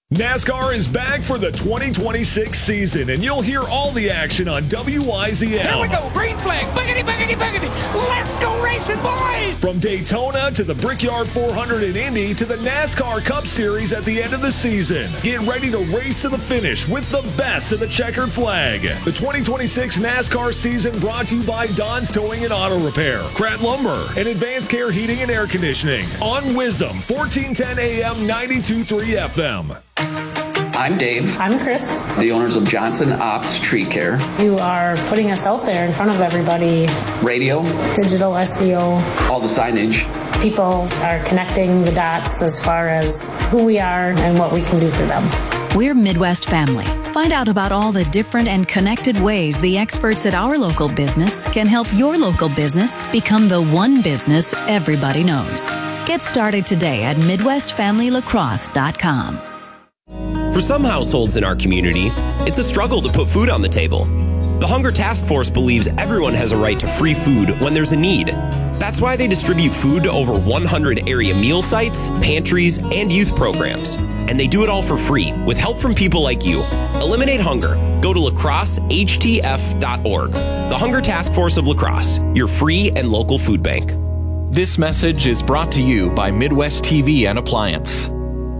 NASCAR is back for the 2026 season, and you'll hear all the action on WIZM. Here we go, green flag, boogity, boogity, boogity. Let's go racing, boys! From Daytona to the Brickyard 400 in Indy to the NASCAR Cup Series at the end of the season. Get ready to race to the finish with the best of the checkered flag. The 2026 NASCAR season brought to you by Don's Towing and Auto Repair, Pratt Lumber, and Advanced Care Heating and Air Conditioning on WIZM, 1410 AM, 92.3 FM. I'm Dave. I'm Chris. The owners of Johnson Ops Tree Care. You are putting us out there in front of everybody. Radio. Digital SEO. All the signage. People are connecting the dots as far as who we are and what we can do for them. We're Midwest Family. Find out about all the different and connected ways the experts at our local business can help your local business become the one business everybody knows. Get started today at MidwestFamilyLacrosse.com. For some households in our community, it's a struggle to put food on the table. The Hunger Task Force believes everyone has a right to free food when there's a need. That's why they distribute food to over 100 area meal sites, pantries, and youth programs. And they do it all for free, with help from people like you. Eliminate hunger. Go to lacrossehtf.org. The Hunger Task Force of La Crosse, your free and local food bank. This message is brought to you by Midwest TV and Appliance.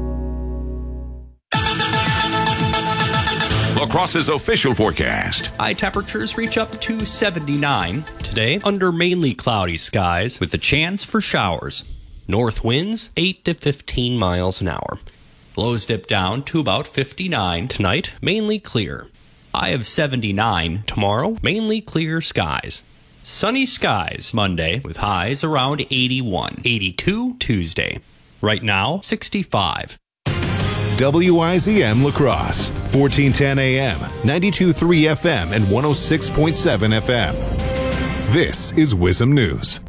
La Crosse's official forecast. High temperatures reach up to 79 today under mainly cloudy skies with a chance for showers. North winds 8 to 15 miles an hour. Lows dip down to about 59 tonight, mainly clear. High of 79 tomorrow, mainly clear skies. Sunny skies Monday with highs around 81, 82 Tuesday. Right now, 65. WIZM La Crosse, 1410 AM, 92.3 FM, and 106.7 FM. This is WIZM News.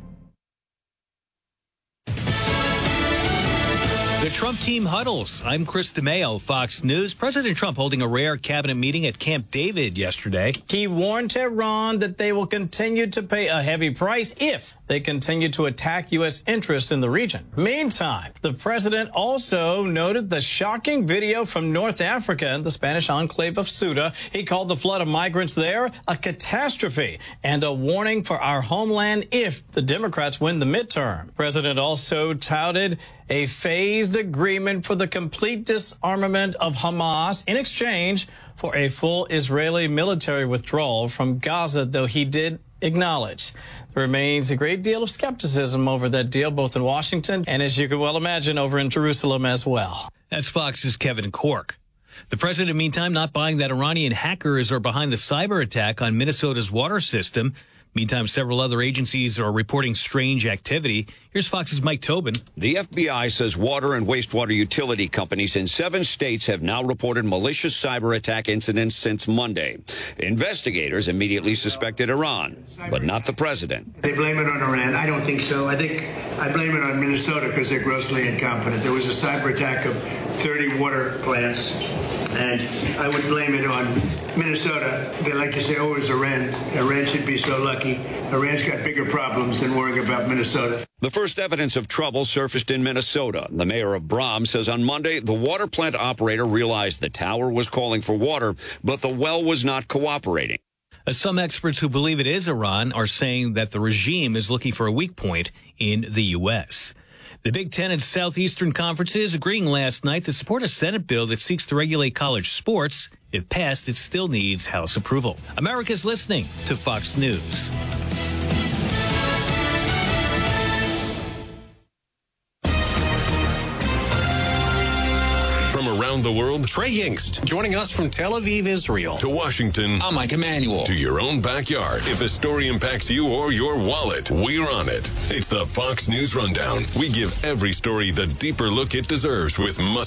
The Trump team huddles. I'm Chris DeMeo, Fox News. President Trump holding a rare cabinet meeting at Camp David yesterday. He warned Tehran that they will continue to pay a heavy price if they continue to attack U.S. interests in the region. Meantime, the president also noted the shocking video from North Africa and the Spanish enclave of Ceuta. He called the flood of migrants there a catastrophe and a warning for our homeland if the Democrats win the midterm. The president also touted a phased agreement for the complete disarmament of Hamas in exchange for a full Israeli military withdrawal from Gaza, though he did acknowledge there remains a great deal of skepticism over that deal, both in Washington and, as you can well imagine, over in Jerusalem as well. That's Fox's Kevin Corke. The president, meantime, not buying that Iranian hackers are behind the cyber attack on Minnesota's water system. Meantime, several other agencies are reporting strange activity. Here's Fox's Mike Tobin. The FBI says water and wastewater utility companies in 7 states have now reported malicious cyber attack incidents since Monday. Investigators immediately suspected Iran, but not the president. They blame it on Iran. I don't think so. I blame it on Minnesota because they're grossly incompetent. There was a cyber attack of 30 water plants, and I would blame it on Minnesota. They like to say, oh, it was Iran. Iran should be so lucky. Iran's got bigger problems than worrying about Minnesota. The first evidence of trouble surfaced in Minnesota. The mayor of Brahms says on Monday the water plant operator realized the tower was calling for water, but the well was not cooperating. Some experts who believe it is Iran are saying that the regime is looking for a weak point in the U.S. The Big Ten and Southeastern Conferences agreeing last night to support a Senate bill that seeks to regulate college sports. If passed, it still needs House approval. America's listening to Fox News. From around the world, Trey Yingst joining us from Tel Aviv, Israel. To Washington, I'm Mike Emanuel. To your own backyard. If a story impacts you or your wallet, we're on it. It's the Fox News Rundown. We give every story the deeper look it deserves with